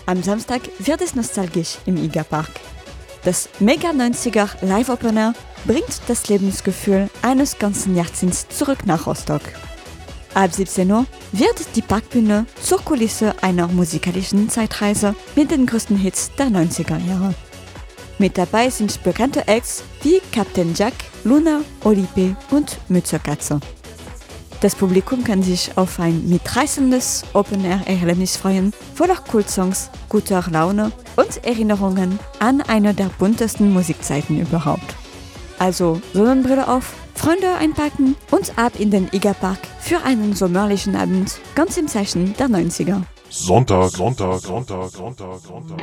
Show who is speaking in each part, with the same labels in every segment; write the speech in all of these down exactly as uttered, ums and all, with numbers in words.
Speaker 1: Am Samstag wird es nostalgisch im I G A-Park. Das Mega neunziger Live-Opener bringt das Lebensgefühl eines ganzen Jahrzehnts zurück nach Rostock. Ab siebzehn Uhr wird die Parkbühne zur Kulisse einer musikalischen Zeitreise mit den größten Hits der neunziger Jahre. Mit dabei sind bekannte Acts wie Captain Jack, Luna, Olipe und Mützerkatze. Das Publikum kann sich auf ein mitreißendes Open-Air-Erlebnis freuen, voller Kultsongs, guter Laune und Erinnerungen an eine der buntesten Musikzeiten überhaupt. Also Sonnenbrille auf, Freunde einpacken und ab in den I G A-Park für einen sommerlichen Abend, ganz im Zeichen der neunziger.
Speaker 2: Sonntag, Sonntag, Sonntag, Sonntag, Sonntag.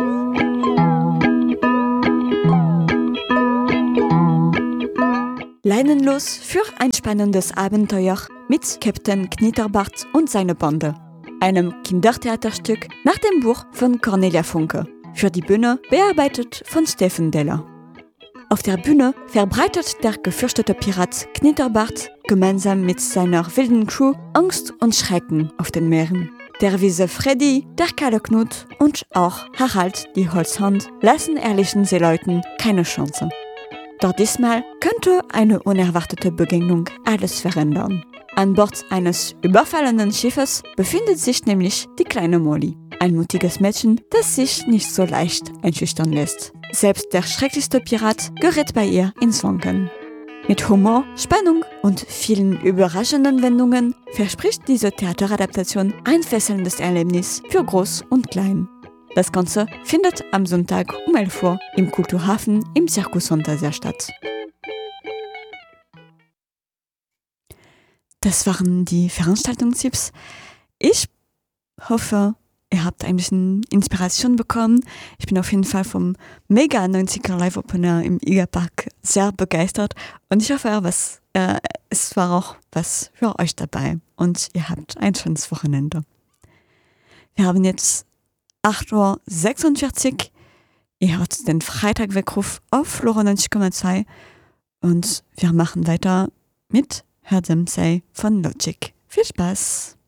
Speaker 1: Leinenlos für ein spannendes Abenteuer mit Captain Knitterbart und seine Bande. Einem Kindertheaterstück nach dem Buch von Cornelia Funke. Für die Bühne bearbeitet von Steffen Deller. Auf der Bühne verbreitet der gefürchtete Pirat Knitterbart gemeinsam mit seiner wilden Crew Angst und Schrecken auf den Meeren. Der Wiese Freddy, der kahle Knut und auch Harald, die Holzhand, lassen ehrlichen Seeleuten keine Chance. Doch diesmal könnte eine unerwartete Begegnung alles verändern. An Bord eines überfallenen Schiffes befindet sich nämlich die kleine Molly. Ein mutiges Mädchen, das sich nicht so leicht einschüchtern lässt. Selbst der schrecklichste Pirat gerät bei ihr ins Wanken. Mit Humor, Spannung und vielen überraschenden Wendungen verspricht diese Theateradaptation ein fesselndes Erlebnis für Groß und Klein. Das Ganze findet am Sonntag um elf Uhr im Kulturhafen im Circus Fantasia statt. Das waren die Veranstaltungstipps. Ich hoffe, ihr habt ein bisschen Inspiration bekommen. Ich bin auf jeden Fall vom Mega neunziger Live-Opener im I G A-Park sehr begeistert und ich hoffe, was, äh, es war auch was für euch dabei und ihr habt ein schönes Wochenende. Wir haben jetzt acht Uhr sechsundvierzig. Ihr hört den Freitagweckruf auf Flora neunzig Komma zwei und wir machen weiter mit Hör dem Say von Logic. Viel Spaß!